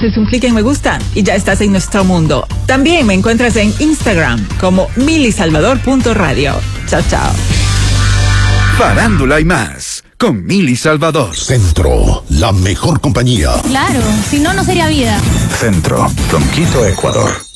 haces un clic en me gusta y ya estás en nuestro mundo. También me encuentras en Instagram como milisalvador.radio. Chao, chao. Farándula y más, con Mili Salvador. Centro, la mejor compañía. Claro, si no, no sería vida. Centro, Quito, Ecuador.